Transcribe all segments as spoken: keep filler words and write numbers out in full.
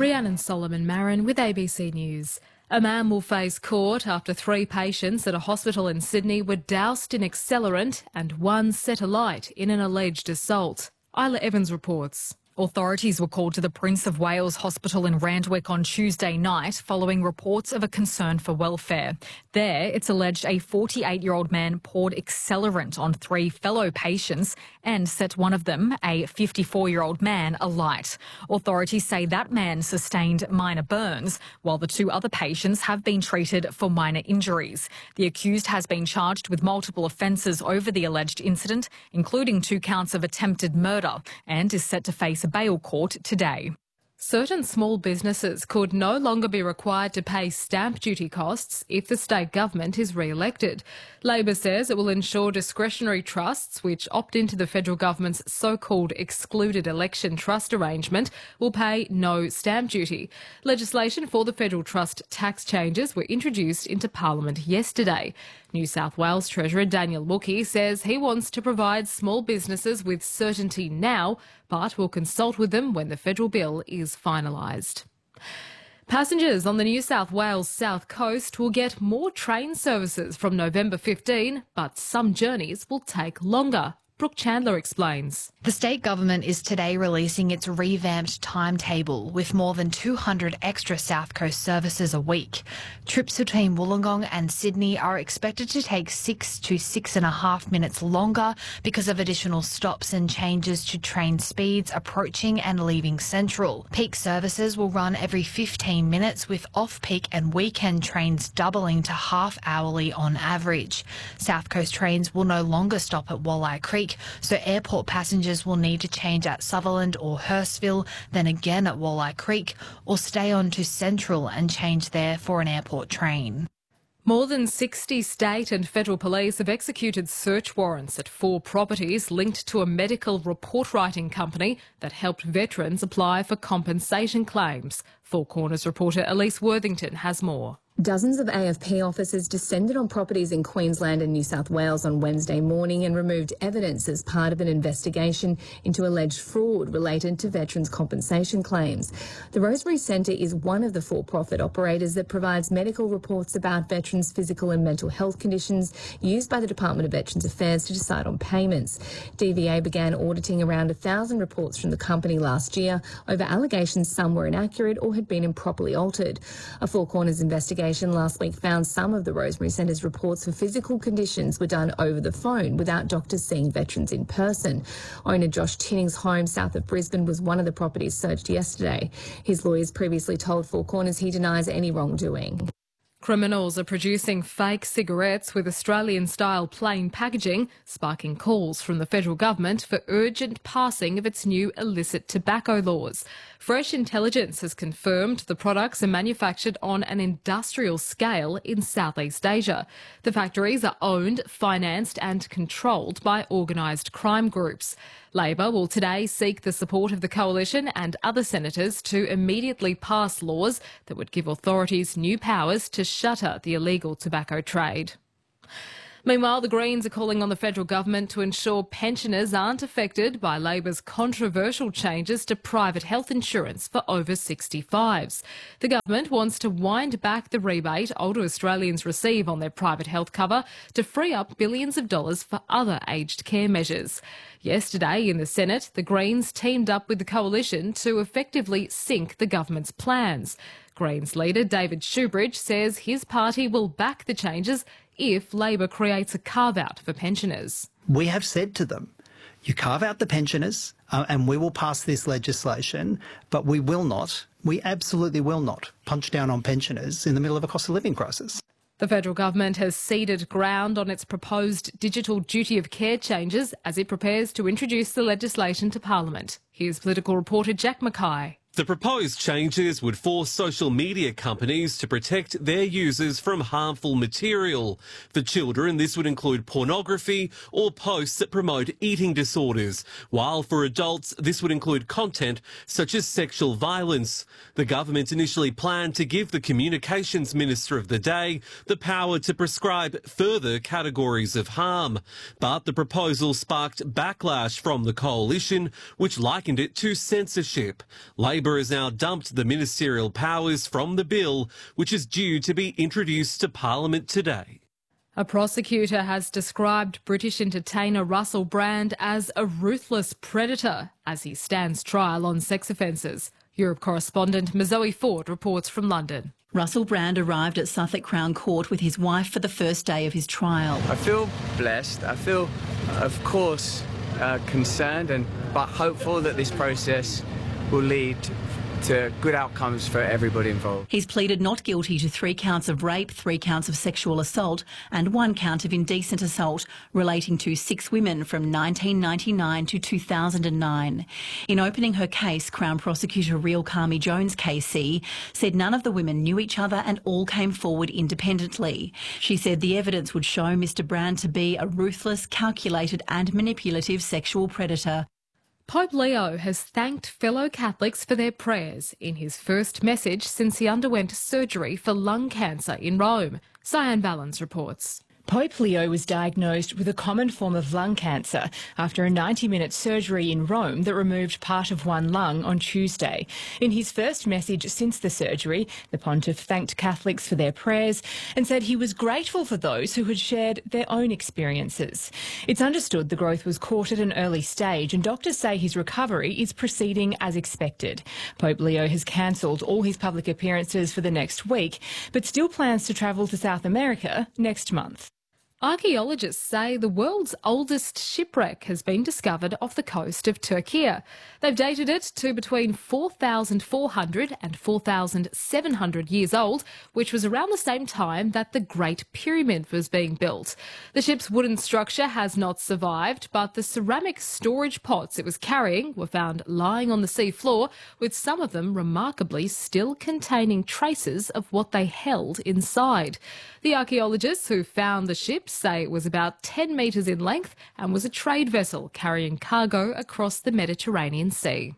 Rhiannon Solomon Marin with A B C News. A man will face court after three patients at a hospital in Sydney were doused in accelerant and one set alight in an alleged assault. Isla Evans reports. Authorities were called to the Prince of Wales Hospital in Randwick on Tuesday night following reports of a concern for welfare. There, it's alleged a forty-eight-year-old man poured accelerant on three fellow patients and set one of them, a fifty-four-year-old man, alight. Authorities say that man sustained minor burns, while the two other patients have been treated for minor injuries. The accused has been charged with multiple offences over the alleged incident, including two counts of attempted murder, and is set to face a bail court today. Certain small businesses could no longer be required to pay stamp duty costs if the state government is re-elected. Labor says it will ensure discretionary trusts, which opt into the federal government's so-called excluded election trust arrangement, will pay no stamp duty. Legislation for the federal trust tax changes were introduced into Parliament yesterday. New South Wales Treasurer Daniel Mookhey says he wants to provide small businesses with certainty now, but will consult with them when the federal bill is finalised. Passengers on the New South Wales South Coast will get more train services from November fifteenth, but some journeys will take longer. Brooke Chandler explains. The state government is today releasing its revamped timetable with more than two hundred extra South Coast services a week. Trips between Wollongong and Sydney are expected to take six to six and a half minutes longer because of additional stops and changes to train speeds approaching and leaving Central. Peak services will run every fifteen minutes, with off-peak and weekend trains doubling to half-hourly on average. South Coast trains will no longer stop at Walleye Creek, so airport passengers will need to change at Sutherland or Hurstville, then again at Walleye Creek, or stay on to Central and change there for an airport train. More than sixty state and federal police have executed search warrants at four properties linked to a medical report-writing company that helped veterans apply for compensation claims. Four Corners reporter Elise Worthington has more. Dozens of A F P officers descended on properties in Queensland and New South Wales on Wednesday morning and removed evidence as part of an investigation into alleged fraud related to veterans' compensation claims. The Rosemary Centre is one of the for-profit operators that provides medical reports about veterans' physical and mental health conditions used by the Department of Veterans Affairs to decide on payments. D V A began auditing around a thousand reports from the company last year over allegations some were inaccurate or had been improperly altered. A Four Corners investigation last week found some of the Rosemary Centre's reports for physical conditions were done over the phone without doctors seeing veterans in person. Owner Josh Tinning's home south of Brisbane was one of the properties searched yesterday. His lawyers previously told Four Corners he denies any wrongdoing. Criminals are producing fake cigarettes with Australian-style plain packaging, sparking calls from the federal government for urgent passing of its new illicit tobacco laws. Fresh Intelligence has confirmed the products are manufactured on an industrial scale in Southeast Asia. The factories are owned, financed and controlled by organised crime groups. Labor will today seek the support of the Coalition and other senators to immediately pass laws that would give authorities new powers to shutter the illegal tobacco trade. Meanwhile, the Greens are calling on the federal government to ensure pensioners aren't affected by Labor's controversial changes to private health insurance for over sixty-fives. The government wants to wind back the rebate older Australians receive on their private health cover to free up billions of dollars for other aged care measures. Yesterday in the Senate, the Greens teamed up with the Coalition to effectively sink the government's plans. Greens leader David Shoebridge says his party will back the changes if Labor creates a carve-out for pensioners. We have said to them, you carve out the pensioners uh, and we will pass this legislation, but we will not, we absolutely will not punch down on pensioners in the middle of a cost of living crisis. The federal government has ceded ground on its proposed digital duty of care changes as it prepares to introduce the legislation to Parliament. Here's political reporter Jack Mackay. The proposed changes would force social media companies to protect their users from harmful material. For children, this would include pornography or posts that promote eating disorders, while for adults, this would include content such as sexual violence. The government initially planned to give the Communications Minister of the day the power to prescribe further categories of harm. But the proposal sparked backlash from the Coalition, which likened it to censorship. Labor Labor has now dumped the ministerial powers from the bill, which is due to be introduced to Parliament today. A prosecutor has described British entertainer Russell Brand as a ruthless predator as he stands trial on sex offences. Europe correspondent Mazoe Ford reports from London. Russell Brand arrived at Suffolk Crown Court with his wife for the first day of his trial. I feel blessed. I feel, of course, uh, concerned and but hopeful that this process will lead to good outcomes for everybody involved. He's pleaded not guilty to three counts of rape, three counts of sexual assault and one count of indecent assault relating to six women from nineteen ninety-nine to two thousand nine. In opening her case, Crown Prosecutor Real Kami Jones K C said none of the women knew each other and all came forward independently. She said the evidence would show Mr Brand to be a ruthless, calculated and manipulative sexual predator. Pope Leo has thanked fellow Catholics for their prayers in his first message since he underwent surgery for lung cancer in Rome. Cyan Valens reports. Pope Leo was diagnosed with a common form of lung cancer after a ninety-minute surgery in Rome that removed part of one lung on Tuesday. In his first message since the surgery, the pontiff thanked Catholics for their prayers and said he was grateful for those who had shared their own experiences. It's understood the growth was caught at an early stage and doctors say his recovery is proceeding as expected. Pope Leo has cancelled all his public appearances for the next week, but still plans to travel to South America next month. Archaeologists say the world's oldest shipwreck has been discovered off the coast of Turkey. They've dated it to between four thousand four hundred and four thousand seven hundred years old, which was around the same time that the Great Pyramid was being built. The ship's wooden structure has not survived, but the ceramic storage pots it was carrying were found lying on the sea floor, with some of them remarkably still containing traces of what they held inside. The archaeologists who found the ship say it was about ten metres in length and was a trade vessel carrying cargo across the Mediterranean Sea.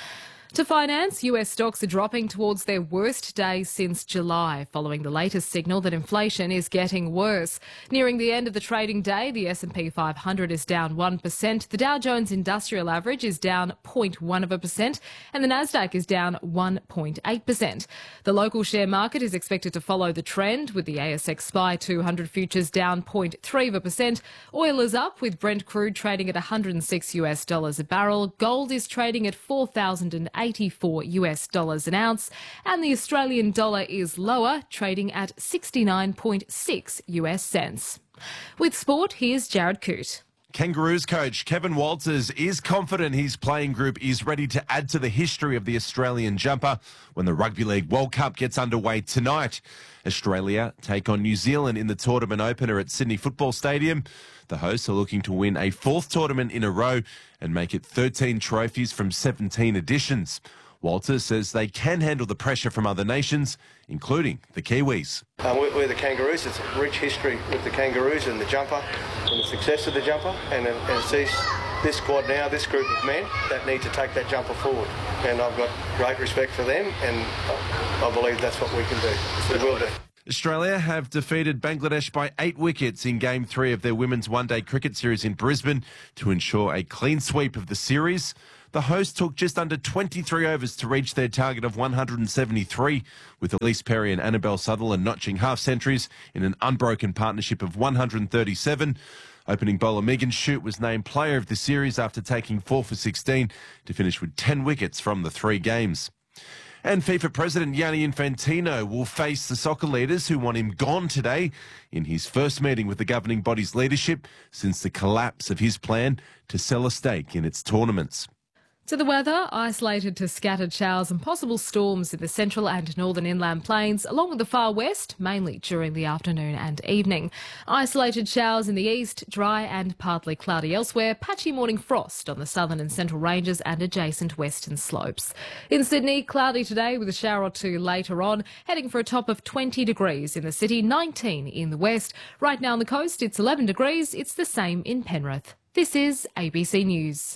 To finance, U S stocks are dropping towards their worst day since July, following the latest signal that inflation is getting worse. Nearing the end of the trading day, the S and P five hundred is down one percent, the Dow Jones Industrial Average is down zero point one of a percent, and the Nasdaq is down one point eight percent. The local share market is expected to follow the trend, with the A S X S P Y two hundred futures down zero point three of a percent. Oil is up, with Brent crude trading at one hundred six US dollars a barrel. Gold is trading at four thousand eighty-four US dollars an ounce, and the Australian dollar is lower, trading at sixty-nine point six US cents. With sport, here's Jared Coote. Kangaroos coach Kevin Walters is confident his playing group is ready to add to the history of the Australian jumper when the Rugby League World Cup gets underway tonight. Australia take on New Zealand in the tournament opener at Sydney Football Stadium. The hosts are looking to win a fourth tournament in a row and make it thirteen trophies from seventeen editions. Walters says they can handle the pressure from other nations, including the Kiwis. Um, we're, we're the Kangaroos. It's a rich history with the Kangaroos and the jumper and the success of the jumper. And, and it's these, this squad now, this group of men that need to take that jumper forward. And I've got great respect for them, and I believe that's what we can do. We will do. Australia have defeated Bangladesh by eight wickets in Game three of their women's one-day cricket series in Brisbane to ensure a clean sweep of the series. The hosts took just under twenty-three overs to reach their target of one hundred seventy-three, with Elise Perry and Annabelle Sutherland notching half-centuries in an unbroken partnership of one hundred thirty-seven. Opening bowler Megan Shute was named player of the series after taking four for sixteen to finish with ten wickets from the three games. And FIFA President Gianni Infantino will face the soccer leaders who want him gone today in his first meeting with the governing body's leadership since the collapse of his plan to sell a stake in its tournaments. To the weather, isolated to scattered showers and possible storms in the central and northern inland plains, along with the far west, mainly during the afternoon and evening. Isolated showers in the east, dry and partly cloudy elsewhere, patchy morning frost on the southern and central ranges and adjacent western slopes. In Sydney, cloudy today with a shower or two later on, heading for a top of twenty degrees in the city, nineteen in the west. Right now on the coast, it's eleven degrees. It's the same in Penrith. This is A B C News.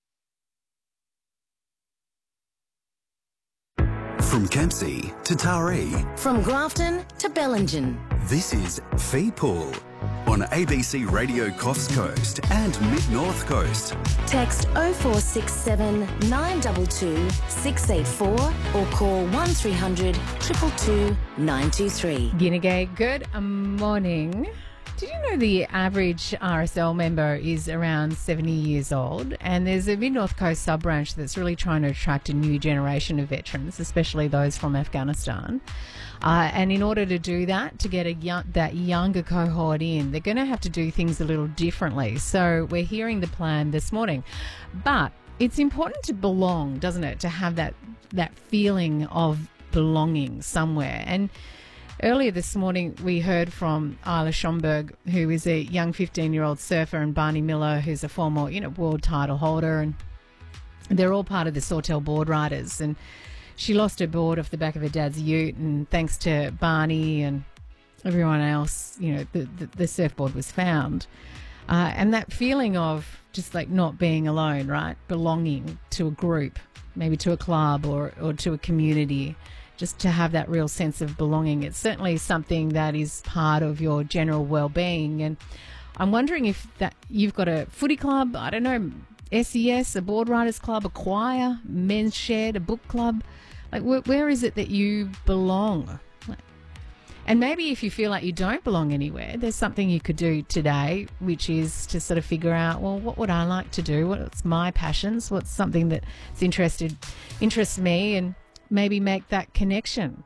From Kempsey to Taree. From Grafton to Bellingen. This is Fee Pool. on A B C Radio Coffs Coast and Mid-North Coast. Text oh four six seven, nine two two, six eight four or call one three hundred, two two two, nine two three. Guinegay, good morning. Did you know the average R S L member is around seventy years old? And there's a Mid-North Coast sub-branch that's really trying to attract a new generation of veterans, especially those from Afghanistan. Uh, and in order to do that, to get a young, that younger cohort in, they're going to have to do things a little differently. So we're hearing the plan this morning. But it's important to belong, doesn't it? To have that, that feeling of belonging somewhere. And earlier this morning, we heard from Isla Schomburg, who is a young fifteen-year-old surfer, and Barney Miller, who's a former, you know, world title holder, and they're all part of the Sawtell board riders. And she lost her board off the back of her dad's ute, and thanks to Barney and everyone else, you know, the, the, the surfboard was found. Uh, and that feeling of just like not being alone, right? Belonging to a group, maybe to a club or, or to a community, just to have that real sense of belonging. It's certainly something that is part of your general well-being. And I'm wondering if that you've got a footy club, I don't know, S E S, a board riders club, a choir, men's shed, a book club. Like, wh- where is it that you belong? And maybe if you feel like you don't belong anywhere, there's something you could do today, which is to sort of figure out, well, what would I like to do? What's my passions? What's something that's interested, interests me, and maybe make that connection.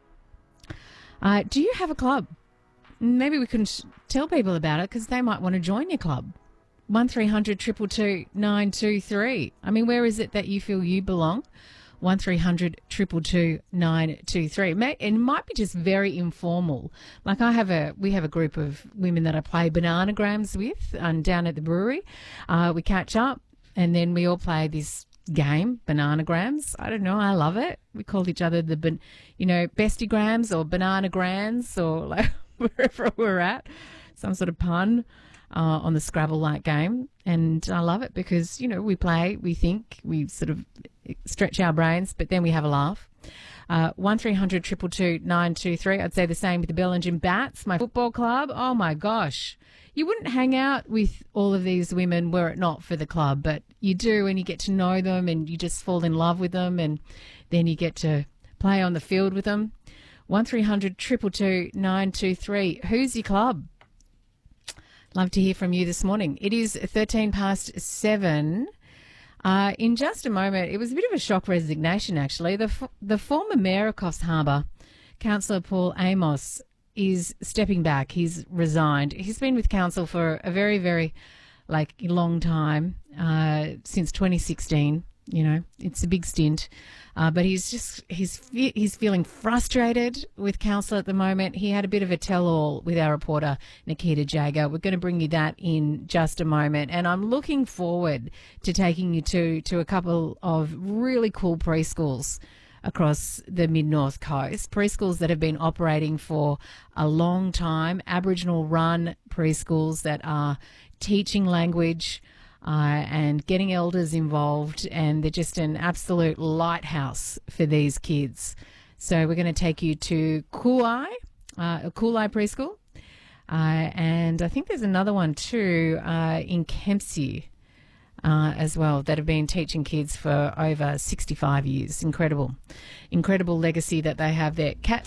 Uh, do you have a club? Maybe we can sh- tell people about it because they might want to join your club. one three hundred, two two two, nine two three. I mean, where is it that you feel you belong? one three hundred, two two two, nine two three. It might be just very informal. Like I have a, we have a group of women that I play bananagrams with um, down at the brewery. Uh, we catch up and then we all play this game, bananagrams. I don't know, I love it. We call each other the, ban- you know, bestiegrams or bananagrams or like wherever we're at, some sort of pun uh, on the Scrabble-like game. And I love it because, you know, we play, we think, we sort of stretch our brains, but then we have a laugh. Uh, one three hundred, two two two, nine two three. I'd say the same with the Bell and Jim Bats, my football club. Oh, my gosh. You wouldn't hang out with all of these women were it not for the club, but you do, and you get to know them and you just fall in love with them, and then you get to play on the field with them. one three hundred, two two two, nine two three. Who's your club? Love to hear from you this morning. It is thirteen past seven. Uh, in just a moment, it was a bit of a shock resignation, actually. The, f- the former mayor of Coffs Harbour, Councillor Paul Amos, is stepping back. He's resigned. He's been with council for a very, very, like, long time, uh, since twenty sixteen. You know, it's a big stint. Uh, but he's just, he's he's feeling frustrated with council at the moment. He had a bit of a tell-all with our reporter, Nikita Jager. We're going to bring you that in just a moment. And I'm looking forward to taking you to, to a couple of really cool preschools across the Mid-North Coast, preschools that have been operating for a long time, Aboriginal-run preschools that are teaching language uh, and getting elders involved, and they're just an absolute lighthouse for these kids. So we're going to take you to Kulai, uh, a Kulai preschool, uh, and I think there's another one too uh, in Kempsey uh, as well that have been teaching kids for over sixty-five years. Incredible, incredible legacy that they have there. Cat